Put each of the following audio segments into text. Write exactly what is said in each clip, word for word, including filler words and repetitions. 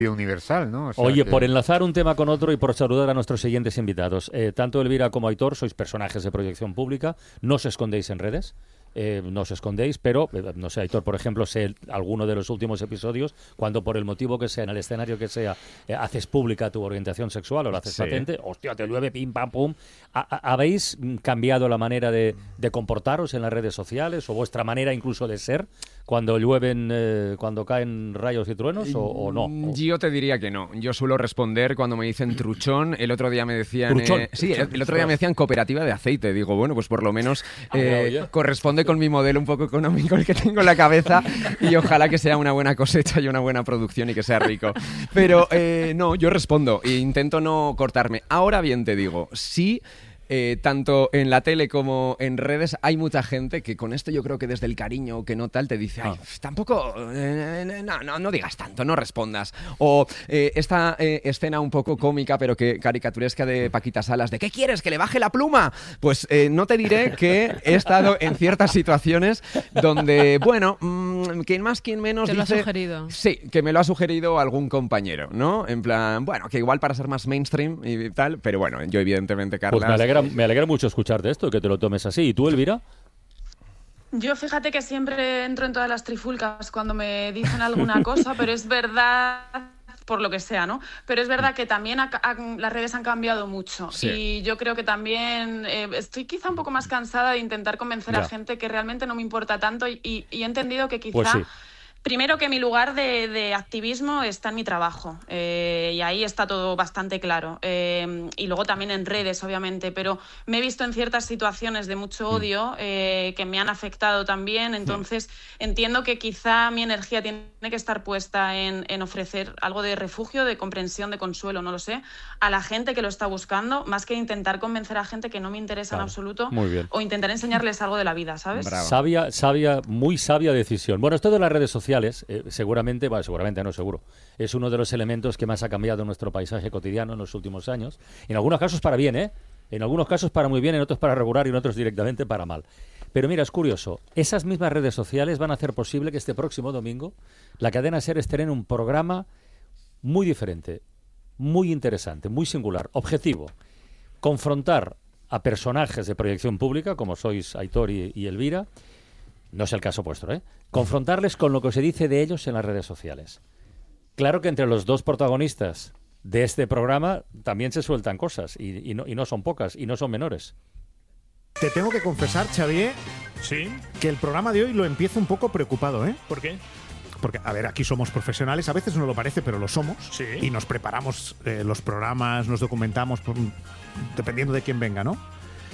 universal, ¿no? O sea Oye, que... por enlazar un tema con otro y por saludar a nuestros siguientes invitados, eh, tanto Elvira como Aitor sois personajes de proyección pública, no os escondéis en redes. Eh, no os escondéis, pero, eh, no sé, Aitor, por ejemplo, sé alguno de los últimos episodios, cuando por el motivo que sea, en el escenario que sea, eh, haces pública tu orientación sexual o la haces Sí. patente, hostia, te llueve, pim, pam, pum. ¿Ha- ha- ¿Habéis cambiado la manera de, de comportaros en las redes sociales o vuestra manera incluso de ser cuando llueven, eh, cuando caen rayos y truenos o, o no? O- Yo te diría que no. Yo suelo responder cuando me dicen truchón. El otro día me decían... Truchón. eh, sí, el, el otro día me decían cooperativa de aceite. Digo, bueno, pues por lo menos Ah, eh, oye. corresponde con mi modelo un poco económico el que tengo en la cabeza y ojalá que sea una buena cosecha y una buena producción y que sea rico. Pero eh, no, yo respondo e intento no cortarme. Ahora bien te digo, sí... Eh, tanto en la tele como en redes hay mucha gente que con esto yo creo que desde el cariño que no tal te dice, ay, tampoco, eh, no, no, no digas tanto, no respondas. O eh, esta eh, escena un poco cómica pero que caricaturesca de Paquita Salas, de ¿qué quieres? ¿Que le baje la pluma? Pues eh, no te diré que he estado en ciertas situaciones donde, bueno, mmm, quien más, quien menos Te lo ha dice... sugerido. Sí, que me lo ha sugerido algún compañero, ¿no? En plan, bueno, que igual para ser más mainstream y tal, pero bueno, yo evidentemente, Carlas... Pues me alegra, me alegra mucho escucharte esto, que te lo tomes así. ¿Y tú, Elvira? Yo fíjate que siempre entro en todas las trifulcas cuando me dicen alguna cosa, pero es verdad, por lo que sea, ¿no? Pero es verdad que también ha- ha- las redes han cambiado mucho Sí. y yo creo que también eh, estoy quizá un poco más cansada de intentar convencer Ya. a gente que realmente no me importa tanto y, y- y he entendido que quizá... Pues sí. Primero que mi lugar de, de activismo está en mi trabajo eh, y ahí está todo bastante claro. Eh, y luego también en redes, obviamente, pero me he visto en ciertas situaciones de mucho odio eh, que me han afectado también. Entonces entiendo que quizá mi energía tiene que estar puesta en, en ofrecer algo de refugio, de comprensión, de consuelo, no lo sé, a la gente que lo está buscando, más que intentar convencer a gente que no me interesa Claro. en absoluto Muy bien. o intentar enseñarles algo de la vida, ¿sabes? Bravo. Sabia, sabia, muy sabia decisión. Bueno, esto de las redes sociales, eh, seguramente, bueno, seguramente no, seguro, es uno de los elementos que más ha cambiado nuestro paisaje cotidiano en los últimos años. En algunos casos para bien, ¿eh? En algunos casos para muy bien, en otros para regular y en otros directamente para mal. Pero mira, es curioso, esas mismas redes sociales van a hacer posible que este próximo domingo la cadena SER estrene un programa muy diferente, muy interesante, muy singular, objetivo. Confrontar a personajes de proyección pública, como sois Aitor y, y Elvira, no es el caso vuestro, ¿eh? Confrontarles con lo que se dice de ellos en las redes sociales. Claro que entre los dos protagonistas de este programa también se sueltan cosas, y, y, no, y no son pocas, y no son menores. Te tengo que confesar, Xavier, ¿Sí? que el programa de hoy lo empiezo un poco preocupado, ¿eh? ¿Por qué? Porque, a ver, aquí somos profesionales, a veces no lo parece, pero lo somos. Sí. Y nos preparamos eh, los programas, nos documentamos, por- dependiendo de quién venga, ¿no?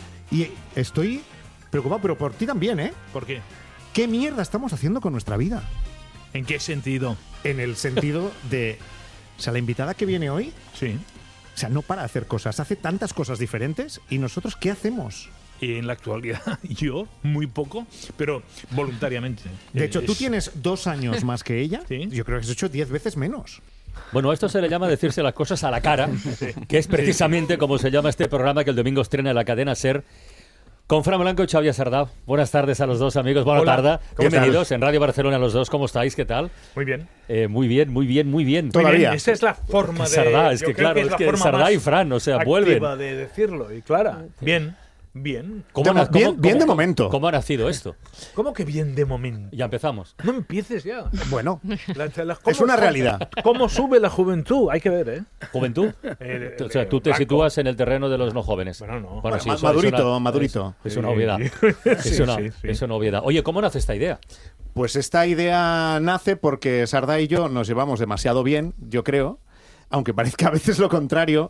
Y estoy preocupado, pero por ti también, ¿eh? ¿Por qué? ¿Qué mierda estamos haciendo con nuestra vida? ¿En qué sentido? En el sentido de... O sea, la invitada que viene hoy, Sí. o sea, no para de hacer cosas, hace tantas cosas diferentes, ¿y nosotros qué hacemos? Y en la actualidad, yo, muy poco, pero voluntariamente. De hecho, tú Es- tienes dos años más que ella. Sí. Yo creo que has hecho diez veces menos. Bueno, a esto se le llama decirse las cosas a la cara, que es precisamente como se llama este programa que el domingo estrena en la cadena SER. Con Fran Blanco y Xavier Sardá. Buenas tardes a los dos, amigos. Buena Hola, tarde. ¿cómo Bienvenidos estás? en Radio Barcelona los dos. ¿Cómo estáis? ¿Qué tal? Muy bien. Eh, muy bien, muy bien, muy bien. Muy Todavía. bien, esa es la forma de... Sardá, es yo que creo claro, es es la que forma Sardá más y Fran, o sea, activa vuelven. de decirlo, y Clara. Bien, bien. ¿Cómo, De- na- bien- cómo- bien cómo- de momento. ¿Cómo ha nacido esto? ¿Cómo que bien de momento? Ya empezamos. No empieces ya. Bueno, La- la- es ¿cómo- una realidad. ¿Cómo sube la juventud? Hay que ver, ¿eh? ¿Juventud? Eh, O sea, eh, tú te blanco. sitúas en el terreno de los no jóvenes. Bueno, no. Bueno, sí, Ma- eso- madurito, es una- madurito. Es, es una Sí, obviedad. sí. Es Sí, una, sí, sí. es una obviedad. Oye, ¿cómo nace esta idea? Pues esta idea nace porque Sardá y yo nos llevamos demasiado bien, yo creo, aunque parezca a veces lo contrario,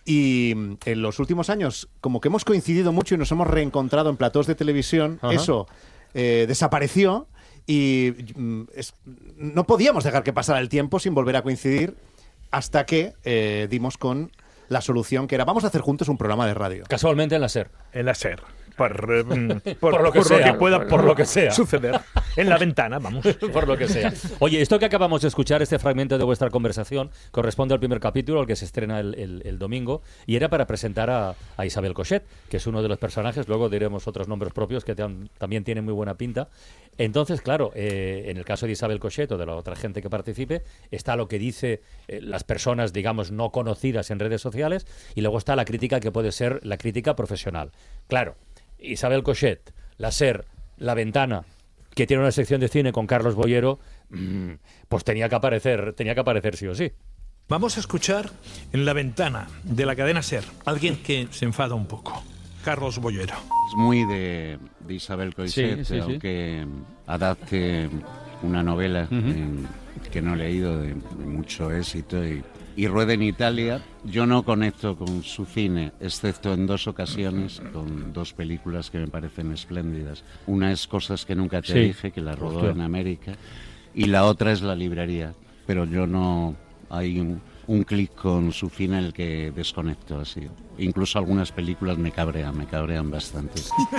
y mm, en los últimos años como que hemos coincidido mucho y nos hemos reencontrado en platós de televisión, Ajá. eso eh, desapareció y mm, es- no podíamos dejar que pasara el tiempo sin volver a coincidir hasta que eh, dimos con la solución que era vamos a hacer juntos un programa de radio. Casualmente en la SER. En la SER. por, eh, por, Por lo que por sea, pueda por- por lo que sea. suceder. En la ventana, vamos. Por lo que sea. Oye, esto que acabamos de escuchar, este fragmento de vuestra conversación, corresponde al primer capítulo, al que se estrena el, el- el domingo, y era para presentar a, a Isabel Cochet, que es uno de los personajes, luego diremos otros nombres propios que te- también tienen muy buena pinta. Entonces, claro, eh, en el caso de Isabel Cochet o de la otra gente que participe, está lo que dice eh, las personas, digamos, no conocidas en redes sociales, y luego está la crítica que puede ser la crítica profesional. Claro, Isabel Cochet, La Ser, La Ventana, que tiene una sección de cine con Carlos Boyero, mmm, pues tenía que aparecer, tenía que aparecer sí o sí. Vamos a escuchar en la ventana de la cadena SER alguien que se enfada un poco. Carlos Boyero. Es muy de, de Isabel Cochet, Sí, sí, sí. aunque adapte una novela Ujú. eh, que no he leído de, de mucho éxito y, y ruede en Italia. Yo no conecto con su cine, excepto en dos ocasiones, con dos películas que me parecen espléndidas. Una es Cosas que nunca te Sí. dije, que la rodó Hostia. en América, y la otra es La librería. Pero yo no... Hay un, un clic con su cine en el que desconecto así. Incluso algunas películas me cabrean, me cabrean bastante.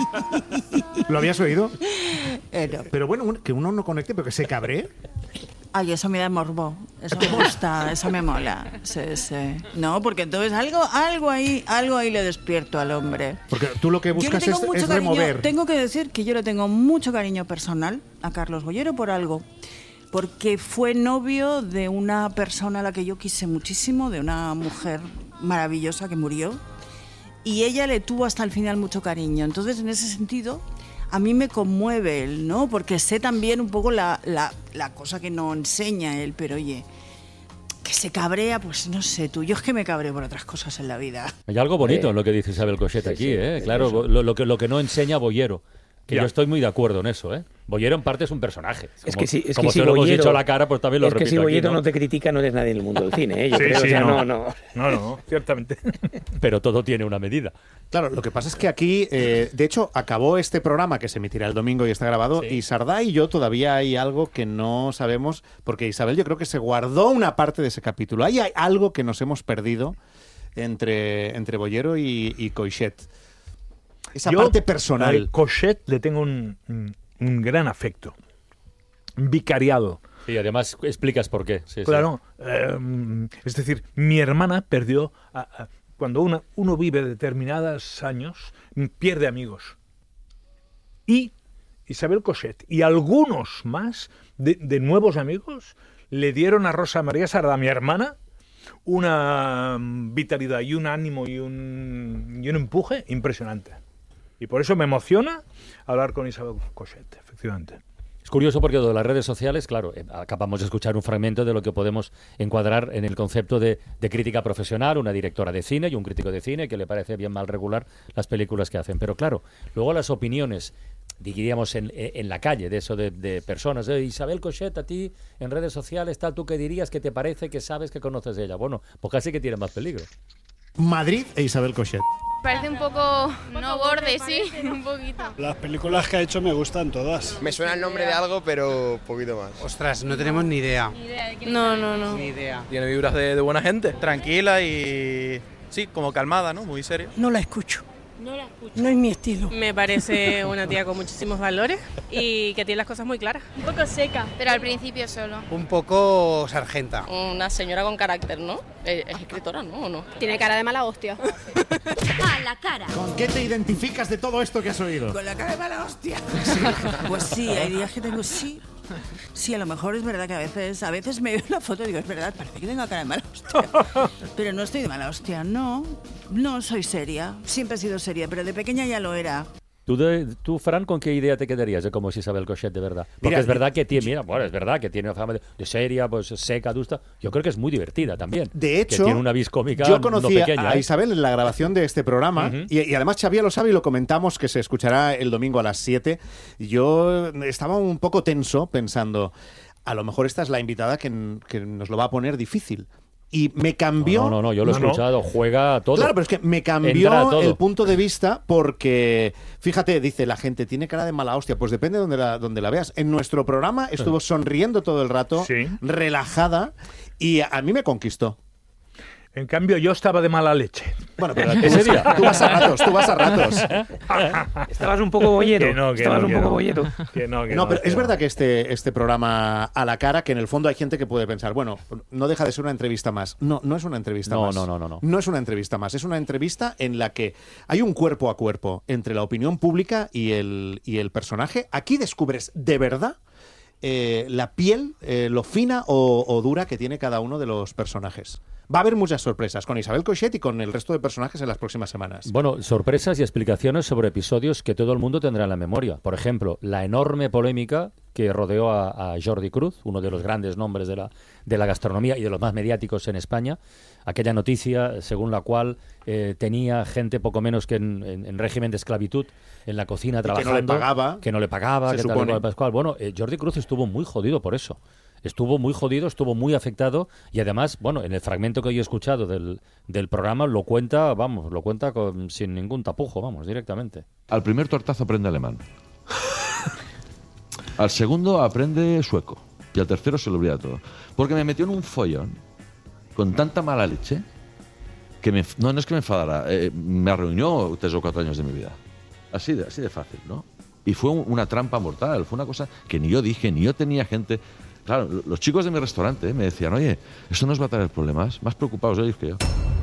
¿Lo habías oído? Eh, no. Pero bueno, un- que uno no conecte, pero que se cabree. Ay, eso me da morbo. Eso me gusta, eso me mola. Sí, sí. No, porque entonces algo, algo ahí, algo ahí le despierto al hombre. Porque tú lo que Yo le buscas tengo es, mucho es cariño. remover. Tengo que decir que yo le tengo mucho cariño personal a Carlos Boyero por algo. Porque fue novio de una persona a la que yo quise muchísimo, de una mujer maravillosa que murió. Y ella le tuvo hasta el final mucho cariño. Entonces, en ese sentido, a mí me conmueve él, ¿no? Porque sé también un poco la, la, la cosa que no enseña él, pero oye, que se cabrea, pues no sé tú. Yo es que me cabreo por otras cosas en la vida. Hay algo bonito en lo que dice Isabel Cochet aquí, ¿eh? Claro, lo, lo que, lo que no enseña Boyero. Que Ya. yo estoy muy de acuerdo en eso, ¿eh? Boyero en parte es un personaje. Es Como- que si, es como que si se lo hemos Boyero- dicho a la cara, pues también lo es que repito si aquí, Boyero ¿no? no te critica, no eres nadie en el mundo del cine, ¿eh? Yo Sí, creo, sí, o sea, no. no, no. No, no, ciertamente. Pero todo tiene una medida. Claro, lo que pasa es que aquí, eh, de hecho, acabó este programa que se emitirá el domingo y está grabado, Sí. y Sardá y yo todavía hay algo que no sabemos, porque Isabel yo creo que se guardó una parte de ese capítulo. Ahí hay algo que nos hemos perdido entre, entre Boyero y, y Cochet. Esa Yo, parte personal. A Cochet le tengo un, un, un gran afecto. Vicariado. Y además explicas por qué. Sí, sí. Claro, eh, es decir, mi hermana perdió, a- a- cuando una, uno vive determinados años, pierde amigos. Y Isabel Cochet y algunos más de, de nuevos amigos le dieron a Rosa María Sardá, mi hermana, una mm, vitalidad y un ánimo y un, y un empuje impresionante. Y por eso me emociona hablar con Isabel Cochet, efectivamente. Es curioso porque lo de las redes sociales, claro, eh, acabamos de escuchar un fragmento de lo que podemos encuadrar en el concepto de, de crítica profesional, una directora de cine y un crítico de cine que le parece bien mal regular las películas que hacen. Pero claro, luego las opiniones, diríamos en, en la calle, de eso de, de personas, de Isabel Cochet, a ti en redes sociales, tal, ¿tú qué dirías? ¿Qué te parece? ¿Qué sabes? ¿Qué conoces de ella? Bueno, pues casi que tiene más peligro. Madrid e Isabel Cochet. Parece un poco, no borde, sí, un poquito. Las películas que ha hecho me gustan todas. Me suena el nombre de algo, pero poquito más. Ostras, no tenemos ni idea. No, no, no. Ni idea. Tiene vibras de, de buena gente. Tranquila y... sí, como calmada, ¿no? Muy seria. No la escucho. No la escucho. No es mi estilo. Me parece una tía con muchísimos valores y que tiene las cosas muy claras. Un poco seca, pero al principio solo. Un poco sargenta. Una señora con carácter, ¿no? Es escritora, ¿no? ¿O no? Tiene cara de mala hostia. A la cara. ¿Con qué te identificas de todo esto que has oído? Con la cara de mala hostia. Pues sí, hay días que tengo sí. Sí, a lo mejor es verdad que a veces, a veces me veo la foto y digo, es verdad, parece que tengo cara de mala hostia. Pero no estoy de mala hostia, no. No, soy seria. Siempre he sido seria, pero de pequeña ya lo era. ¿Tú, de, tú, Fran, con qué idea te quedarías de cómo es Isabel Cochet de verdad? Porque Mira, es verdad que tiene, mira, bueno, es verdad que tiene una fama de, de seria, pues seca, dusta. Yo creo que es muy divertida también. De hecho, que tiene una vis cómica yo conocí no pequeña, a ¿eh? Isabel en la grabación de este programa, Ujú. y, y además Xavier lo sabe y lo comentamos, que se escuchará el domingo a las siete. Yo estaba un poco tenso pensando, a lo mejor esta es la invitada que, que nos lo va a poner difícil. Y me cambió... No, no, no, yo lo he No, no. escuchado, juega todo. Claro, pero es que me Entra cambió todo. el punto de vista porque, fíjate, dice la gente, tiene cara de mala hostia. Pues depende de donde la, donde la veas. En nuestro programa estuvo sonriendo todo el rato, Sí. relajada, y a, a mí me conquistó. En cambio, yo estaba de mala leche. Bueno, pero ese día. Tú vas a ratos, tú vas a ratos. Estabas un poco bollero. Que no, que Estabas no, un que poco no. bollero. Que no, que No, no, pero que es no. verdad que este, este programa a la cara, que en el fondo hay gente que puede pensar, bueno, no deja de ser una entrevista más. No, no es una entrevista No, más. no, no, no, no. No es una entrevista más. Es una entrevista en la que hay un cuerpo a cuerpo entre la opinión pública y el, y el personaje. Aquí descubres de verdad eh, la piel, eh, lo fina o, o dura que tiene cada uno de los personajes. Va a haber muchas sorpresas con Isabel Coixet y con el resto de personajes en las próximas semanas. Bueno, sorpresas y explicaciones sobre episodios que todo el mundo tendrá en la memoria. Por ejemplo, la enorme polémica que rodeó a, a Jordi Cruz, uno de los grandes nombres de la, de la gastronomía y de los más mediáticos en España. Aquella noticia según la cual eh, tenía gente poco menos que en, en, en régimen de esclavitud en la cocina Y trabajando. que no le pagaba. Que no le pagaba, Se que tal, supone. cual, Pascual. Bueno, eh, Jordi Cruz estuvo muy jodido por eso. Estuvo muy jodido, estuvo muy afectado y además, bueno, en el fragmento que yo he escuchado del, del programa lo cuenta, vamos, lo cuenta con, sin ningún tapujo, vamos, directamente. Al primer tortazo aprende alemán. Al segundo aprende sueco. Y al tercero se lo olvida todo. Porque me metió en un follón con tanta mala leche que me, no, no es que me enfadara, eh, me arruinó tres o cuatro años de mi vida. Así de, así de fácil, ¿no? Y fue un- una trampa mortal, fue una cosa que ni yo dije, ni yo tenía gente... Claro, los chicos de mi restaurante eh, me decían, oye, ¿esto nos va a traer problemas? Más preocupados ellos que yo.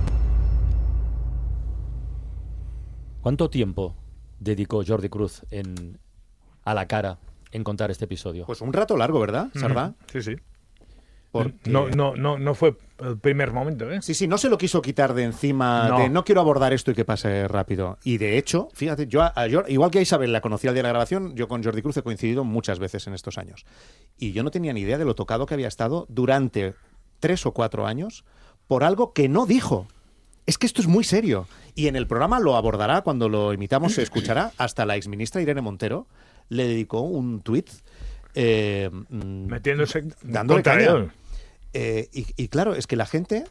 ¿Cuánto tiempo dedicó Jordi Cruz en a la cara en contar este episodio? Pues un rato largo, ¿verdad, Sardá? Sí, sí. Porque- No, no, no, no fue el primer momento, ¿eh? Sí, sí, no se lo quiso quitar de encima No. de no quiero abordar esto y que pase rápido. Y de hecho, fíjate, yo, a, a Jor- igual que a Isabel la conocí al día de la grabación, yo con Jordi Cruz he coincidido muchas veces en estos años. Y yo no tenía ni idea de lo tocado que había estado durante tres o cuatro años por algo que no dijo. Es que esto es muy serio. Y en el programa lo abordará, cuando lo imitamos se escuchará, hasta la exministra Irene Montero le dedicó un tuit eh, mm, Metiéndose dándole contra caña. él. Eh, y, y claro, es que la gente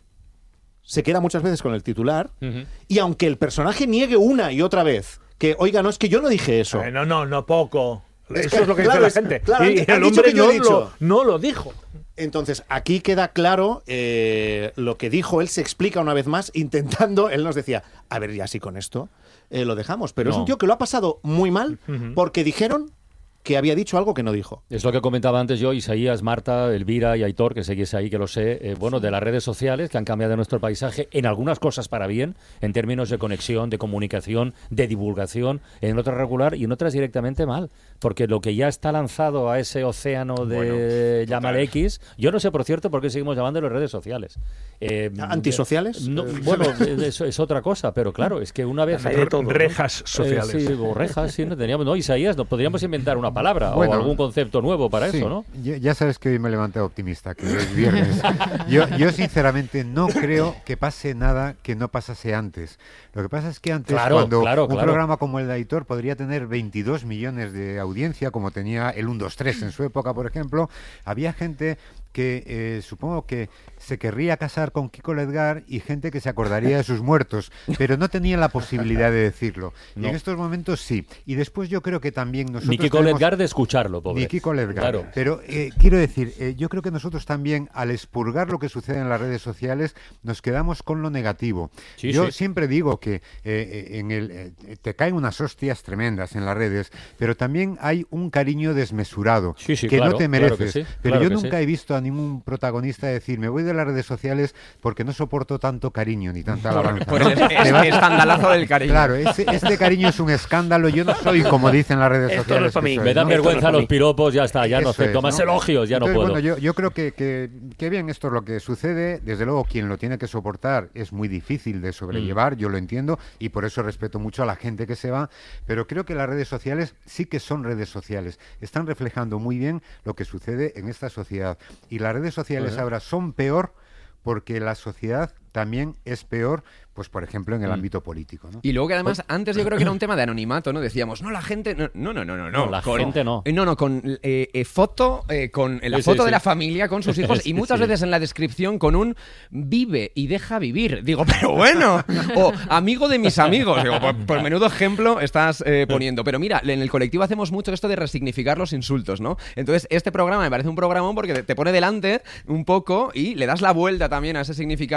se queda muchas veces con el titular Ujú. y aunque el personaje niegue una y otra vez que, oiga, no, es que yo no dije eso. Eh, no, no, no poco. Es Eso que, es lo que claro, dice es- la gente. claro, y han- el han dicho hombre que yo no he dicho. lo, no lo dijo. Entonces, aquí queda claro eh, lo que dijo, él se explica una vez más, intentando, él nos decía, a ver, ya sí con esto eh, lo dejamos. Pero es No. un tío que lo ha pasado muy mal Ujú. porque dijeron que había dicho algo que no dijo. Es lo que comentaba antes yo, Isaías, Marta, Elvira y Aitor, que seguís ahí, que lo sé, eh, bueno, de las redes sociales que han cambiado nuestro paisaje en algunas cosas para bien, en términos de conexión, de comunicación, de divulgación, en otras regular y en otras directamente mal. Porque lo que ya está lanzado a ese océano de llámale X, yo no sé, por cierto, por qué seguimos llamándolo redes sociales. Eh, ¿Antisociales? No, Eh, bueno, eso es otra cosa, pero claro, es que una vez... Hay de todo, ¿no? Rejas Eh, sociales. sí, o rejas, sí, no teníamos, no, Isaías, no, podríamos inventar una palabra Bueno, o algún concepto nuevo para sí, eso, ¿no? Ya, ya sabes que hoy me levanté optimista, que es viernes. Yo, yo sinceramente no creo que pase nada que no pasase antes. Lo que pasa es que antes, Claro, cuando claro, un claro. programa como el de Aitor podría tener veintidós millones de audiencia, como tenía el uno dos tres en su época, por ejemplo, había gente que eh, supongo que se querría casar con Kiko Ledgar y gente que se acordaría de sus muertos, pero no tenía la posibilidad de decirlo. Y No. en estos momentos sí. Y después yo creo que también nosotros Ni Kiko tenemos- Ledgar de escucharlo, pobre. Ni Kiko Ledgar. Claro. Pero eh, quiero decir, eh, yo creo que nosotros también, al expurgar lo que sucede en las redes sociales, nos quedamos con lo negativo. Sí, yo sí. siempre digo que eh, eh, en el, eh, te caen unas hostias tremendas en las redes, pero también hay un cariño desmesurado Sí, sí, que claro, no te claro que mereces. sí, pero claro yo que nunca sí. he visto a ningún protagonista decir, me voy de las redes sociales porque no soporto tanto cariño ni tanta alabanza. por ¿no? el es- Me va- escandalazo del cariño. Claro, ese- este cariño es un escándalo. Yo no soy como dicen las redes Esto sociales. no es pa' que mí. soy, Me dan ¿no? vergüenza los piropos, ya está, ya no Eso acepto es, más ¿no? elogios, ya Entonces, no puedo. Bueno, yo, yo creo que, que, que bien, esto es lo que sucede. Desde luego, quien lo tiene que soportar es muy difícil de sobrellevar, yo lo entiendo, y por eso respeto mucho a la gente que se va. Pero creo que las redes sociales sí que son redes sociales. Están reflejando muy bien lo que sucede en esta sociedad. Y las redes sociales Ajá. ahora son peor porque la sociedad también es peor, pues por ejemplo en el Mm. ámbito político, ¿no? Y luego que además, antes yo creo que era un tema de anonimato, ¿no? Decíamos, no, la gente... No, no, no, no, no. No, la con- gente no. eh, No, no, con eh, eh, foto, eh, con la Sí, foto sí, de sí. la familia con sus hijos Sí, y muchas sí. veces en la descripción con un vive y deja vivir. Digo, pero bueno. O amigo de mis amigos. Digo, por, por menudo ejemplo estás eh, poniendo. Pero mira, en el colectivo hacemos mucho esto de resignificar los insultos, ¿no? Entonces, este programa me parece un programón porque te, te pone delante un poco y le das la vuelta también a ese significado.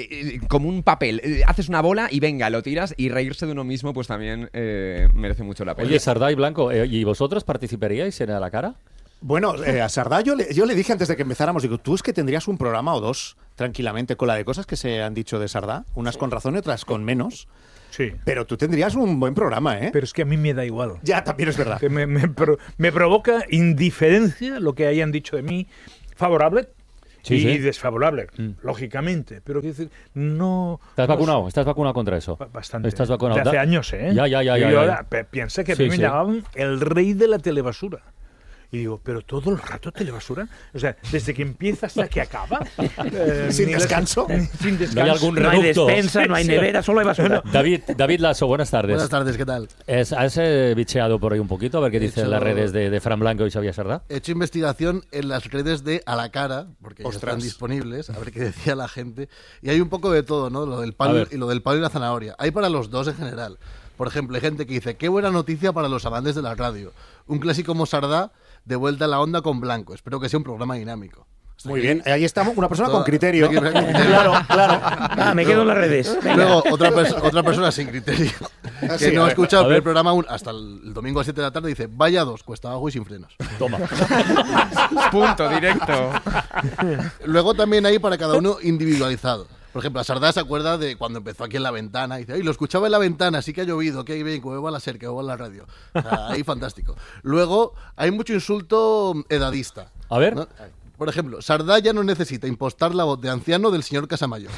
eh, como un papel. Eh, haces una bola y venga, lo tiras y reírse de uno mismo pues también eh, merece mucho la pena. Oye, Sardá y Blanco, eh, ¿y vosotros participaríais en A la Cara? Bueno, eh, a Sardá yo le, yo le dije antes de que empezáramos, digo, tú es que tendrías un programa o dos tranquilamente con la de cosas que se han dicho de Sardá, unas con razón y otras con menos. Sí. Pero tú tendrías un buen programa, ¿eh? Pero es que a mí me da igual. Ya, también es verdad. Que me, me, pro, me provoca indiferencia lo que hayan dicho de mí, favorable sí, y sí. desfavorable, mm. lógicamente. Pero quiero decir, no... ¿Estás no, vacunado? ¿Estás vacunado contra eso? Bastante. ¿Estás vacunado? De hace Da... años, ¿eh? Ya, ya, ya. Yo ya, ya. ahora piensa que a sí, mí me sí. llamaban el rey de la telebasura. Y digo, pero todo el rato telebasura. O sea, desde que empieza hasta que acaba. Eh, ¿Sin ni descanso? Les... Sin descanso. ¿No hay algún No hay reducto? despensa, no hay nevera, solo hay basura. David, David Lasso, buenas tardes. Buenas tardes, ¿qué tal? Es, ¿Has eh, bicheado por ahí un poquito? A ver qué He dicen hecho- las redes de, de Fran Blanco y Xavier Sardá. He hecho investigación en las redes de A la Cara, porque ya Ostras. están disponibles, a ver qué decía la gente. Y hay un poco de todo, ¿no? Lo del A palo ver. y lo del palo y la zanahoria. Hay para los dos en general. Por ejemplo, hay gente que dice, qué buena noticia para los amantes de la radio. Un clásico como Sardá de vuelta a la onda con Blanco. Espero que sea un programa dinámico. Hasta Muy aquí. bien, ahí estamos, una persona Toda- con criterio. Aquí- aquí- Claro, claro. Ah, me quedo en las redes. Venga. Luego, otra, pers- otra persona sin criterio, que Sí, no a ha ver. escuchado A el ver. primer programa aún hasta el, el domingo a siete de la tarde, dice, vaya dos, cuesta abajo y sin frenos. Toma. Punto, directo. Luego también hay para cada uno individualizado. Por ejemplo, a Sardá se acuerda de cuando empezó aquí en La Ventana. Y dice, ay, lo escuchaba en La Ventana, sí que ha llovido, que ahí ven, que va a la ser, que va a la radio. O sea, ahí fantástico. Luego hay mucho insulto edadista. A ver. ¿no? Por ejemplo, Sardá ya no necesita impostar la voz de anciano del señor Casamayor.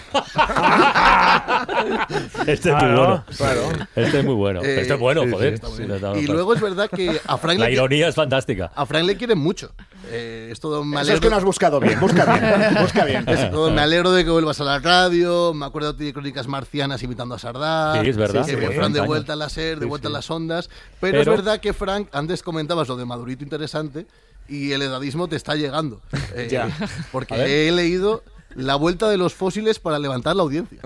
Este es muy Claro, bueno. claro. Este es muy bueno. Eh, este es bueno, sí, sí, joder. está muy Sí, bien. está- Y luego es verdad que a Frank, La le, qui- ironía es fantástica. a Frank le quieren mucho. Eh, es todo, me Eso es alegro- que no has buscado bien, busca bien, busca bien. Es todo, me alegro de que vuelvas a la radio. Me acuerdo de Crónicas Marcianas imitando a Sardá. Sí, es verdad. Que Sí, fue sí, Fran de años. vuelta a la SER, de Sí, vuelta sí. a las ondas. Pero, Pero- es verdad que Frank, antes comentabas lo de Madurito interesante y el edadismo te está llegando. Eh, Ya. Porque A ver. he leído La vuelta de los fósiles para levantar la audiencia.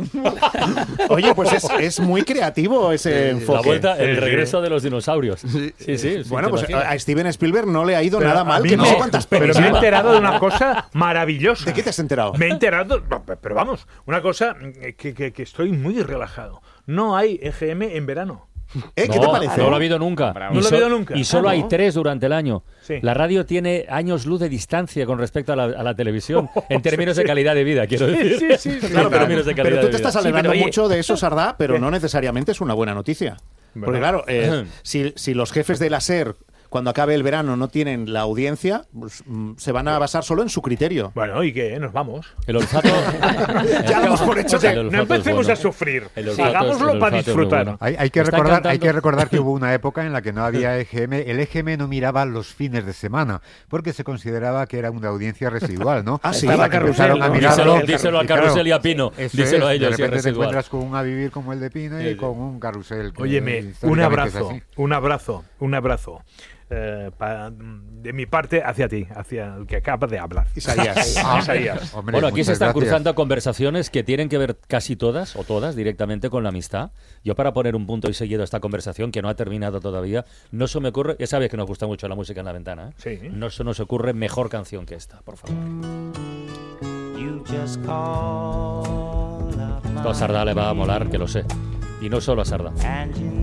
Oye, pues es, es muy creativo ese enfoque. La vuelta, el Sí, sí. regreso de los dinosaurios. Sí. Sí, sí. sí, Bueno, ¿te pues imaginas? a a Steven Spielberg no le ha ido Pero nada a mal, mí que no me- sé cuántas Pero pelis me he lleva. enterado de una cosa maravillosa. ¿De qué te has enterado? Me he enterado, no, pero vamos, una cosa que, que- que estoy muy relajado. No hay E G M en verano. ¿Eh? ¿Qué No, te parece? No lo ha habido nunca. Bravo. Y No lo ha so- habido nunca. Y solo Ah, hay ¿no? tres durante el año. Sí. La radio tiene años luz de distancia con respecto a la, a la televisión, en términos de calidad de vida, quiero Sí, decir. sí, sí, sí. Claro, Pero, en términos de calidad pero tú de te vida. estás alegrando pero oye- mucho de eso, Sardá, pero no necesariamente es una buena noticia. Porque Bueno. claro, eh, si, si los jefes de la SER, cuando acabe el verano, no tienen la audiencia, pues, mm, se van a basar solo en su criterio. Bueno, ¿y qué? Nos vamos. El olfato. Ya damos por hecho El que olfato No es empecemos bueno. a sufrir. El olfato es- Hagámoslo el para olfato es muy disfrutar. bueno. Hay, hay que Están recordar, hay cantando- que recordar que hubo una época en la que no había E G M. El E G M no miraba los fines de semana porque se consideraba que era una audiencia residual, ¿no? Ah, sí. Hasta Estaba que Carrusel, empezaron a ¿no? mirarlo. Díselo, el díselo a Y claro, Carrusel y a Pino. eso Díselo a es, ellos. de si es repente te residual. encuentras con un A Vivir como el de Pino y Sí. con un Carrusel. que Óyeme, un históricamente es abrazo, así. un abrazo, un abrazo. eh, pa- de mi parte hacia ti, hacia el que acaba de hablar. Isaías. Ah, Isaías. Hombre, Bueno, aquí se muchas están gracias. cruzando conversaciones que tienen que ver casi todas, o todas, directamente con la amistad. Yo, para poner un punto y seguido a esta conversación, que no ha terminado todavía, no se me ocurre, ya sabes que nos gusta mucho la música en la ventana, ¿eh? Sí. No se nos ocurre mejor canción que esta, por favor. Esto a Sardá le va a molar, que lo sé. Y no solo a Sardá.